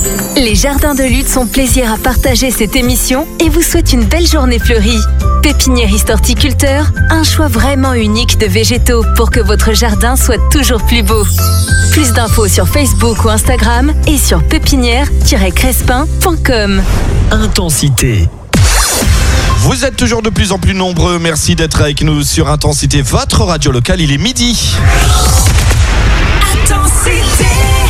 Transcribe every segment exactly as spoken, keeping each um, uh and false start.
Les Jardins de Lutz ont plaisir à partager cette émission et vous souhaitent une belle journée fleurie. Pépiniériste horticulteur, un choix vraiment unique de végétaux pour que votre jardin soit toujours plus beau. Plus d'infos sur Facebook ou Instagram et sur pépinière tiret crespin point com. Intensité. Vous êtes toujours de plus en plus nombreux. Merci d'être avec nous sur Intensité, votre radio locale. Il est midi. Intensité.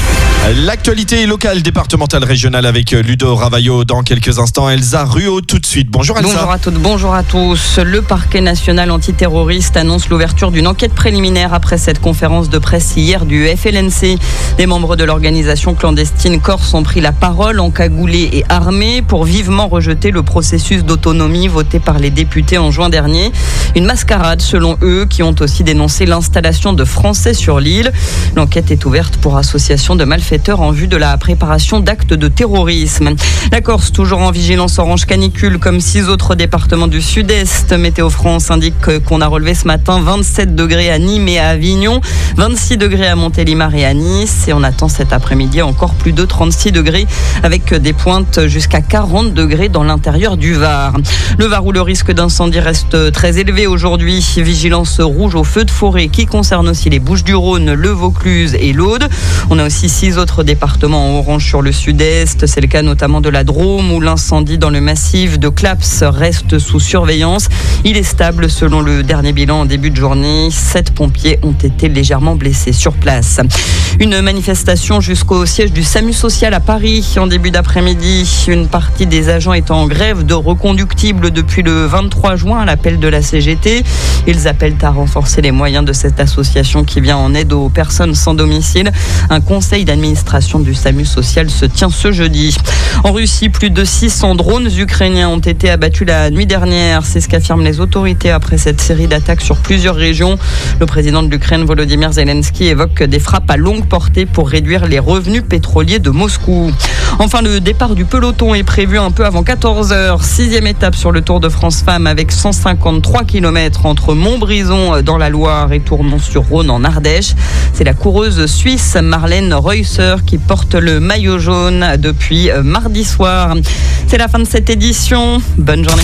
L'actualité locale, départementale, régionale avec Ludo Ravaillot dans quelques instants. Elsa Ruot tout de suite. Bonjour Elsa. Bonjour à toutes, bonjour à tous. Le parquet national antiterroriste annonce l'ouverture d'une enquête préliminaire après cette conférence de presse hier du F L N C. Des membres de l'organisation clandestine corse ont pris la parole encagoulés et armés pour vivement rejeter le processus d'autonomie voté par les députés en juin dernier. Une mascarade selon eux qui ont aussi dénoncé l'installation de Français sur l'île. L'enquête est ouverte pour association de malfaiteurs en vue de la préparation d'actes de terrorisme. La Corse, toujours en vigilance orange canicule, comme six autres départements du sud-est. Météo France indique qu'on a relevé ce matin vingt-sept degrés à Nîmes et à Avignon, vingt-six degrés à Montélimar et à Nice. Et on attend cet après-midi encore plus de trente-six degrés, avec des pointes jusqu'à quarante degrés dans l'intérieur du Var. Le Var où le risque d'incendie reste très élevé aujourd'hui. Vigilance rouge au feu de forêt qui concerne aussi les Bouches-du-Rhône, le Vaucluse et l'Aude. On a aussi six autres départements en orange sur le sud-est. C'est le cas notamment de la Drôme où l'incendie dans le massif de Claps reste sous surveillance. Il est stable selon le dernier bilan en début de journée. Sept pompiers ont été légèrement blessés sur place. Une manifestation jusqu'au siège du SAMU social à Paris en début d'après-midi. Une partie des agents est en grève de reconductibles depuis le vingt-trois juin à l'appel de la C G T. Ils appellent à renforcer les moyens de cette association qui vient en aide aux personnes sans domicile. Un conseil d'administration du SAMU social se tient ce jeudi. En Russie, plus de six cents drones ukrainiens ont été abattus la nuit dernière. C'est ce qu'affirment les autorités après cette série d'attaques sur plusieurs régions. Le président de l'Ukraine, Volodymyr Zelensky, évoque des frappes à longue portée pour réduire les revenus pétroliers de Moscou. Enfin, le départ du peloton est prévu un peu avant quatorze heures. Sixième étape sur le Tour de France Femmes avec cent cinquante-trois kilomètres entre Montbrison dans la Loire et Tournon-sur-Rhône en Ardèche. C'est la coureuse suisse Marlène Reusser qui porte le maillot jaune depuis mardi soir. C'est la fin de cette édition. Bonne journée.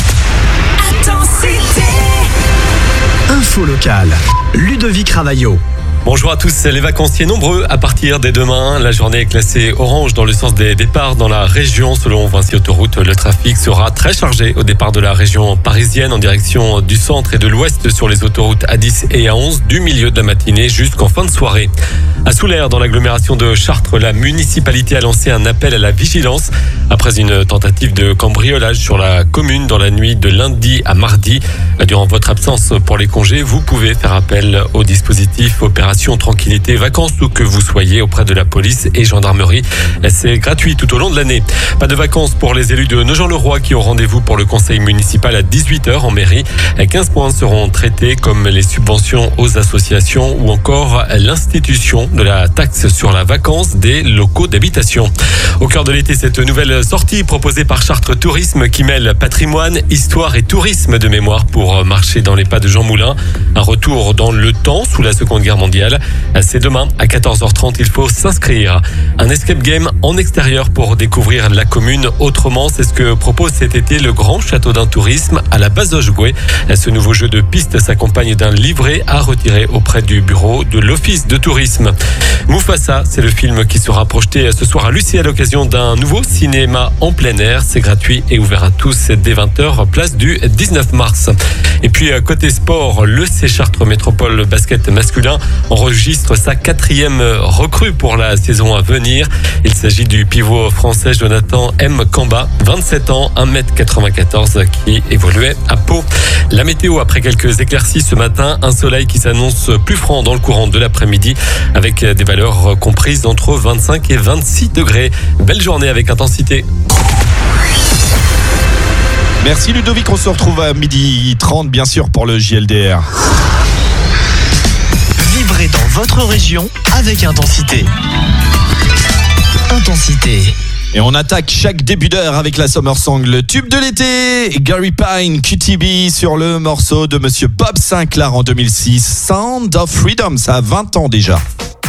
Intensité. Info locale. Ludovic Ravaillot. Bonjour à tous, les vacanciers nombreux à partir dès demain. La journée est classée orange dans le sens des départs dans la région. Selon Vinci Autoroute, le trafic sera très chargé au départ de la région parisienne en direction du centre et de l'ouest sur les autoroutes A dix et A onze du milieu de la matinée jusqu'en fin de soirée. À Soulaire, dans l'agglomération de Chartres, la municipalité a lancé un appel à la vigilance après une tentative de cambriolage sur la commune dans la nuit de lundi à mardi. Durant votre absence pour les congés, vous pouvez faire appel au dispositif opératif Tranquillité Vacances où que vous soyez auprès de la police et gendarmerie. C'est gratuit tout au long de l'année. Pas de vacances pour les élus de Nogent-le-Roi qui ont rendez-vous pour le conseil municipal à dix-huit heures en mairie. quinze points seront traités comme les subventions aux associations ou encore l'institution de la taxe sur la vacance des locaux d'habitation. Au cœur de l'été, cette nouvelle sortie proposée par Chartres Tourisme qui mêle patrimoine, histoire et tourisme de mémoire pour marcher dans les pas de Jean Moulin. Un retour dans le temps sous la Seconde Guerre mondiale. C'est demain à quatorze heures trente, il faut s'inscrire. Un escape game en extérieur pour découvrir la commune autrement, c'est ce que propose cet été le Grand Château d'un Tourisme à la Bazoche-Gouet. Ce nouveau jeu de piste s'accompagne d'un livret à retirer auprès du bureau de l'Office de tourisme. Mufasa, c'est le film qui sera projeté ce soir à Lucie à l'occasion d'un nouveau cinéma en plein air. C'est gratuit et ouvert à tous dès vingt heures, place du dix-neuf mars. Et puis côté sport, le C Chartres Métropole basket masculin enregistre sa quatrième recrue pour la saison à venir. Il s'agit du pivot français Jonathan M. Kamba, vingt-sept ans, un mètre quatre-vingt-quatorze, qui évoluait à Pau. La météo, après quelques éclaircies ce matin, un soleil qui s'annonce plus franc dans le courant de l'après-midi avec des valeurs comprises entre vingt-cinq et vingt-six degrés. Belle journée avec Intensité. Merci Ludovic, on se retrouve à midi trente bien sûr pour le J L D R. Vibrez dans votre région avec Intensité. Intensité. Et on attaque chaque début d'heure avec la Summer Song, le tube de l'été. Gary Pine, Q T B sur le morceau de Monsieur Bob Sinclair en deux mille six. Sound of Freedom, ça a vingt ans déjà.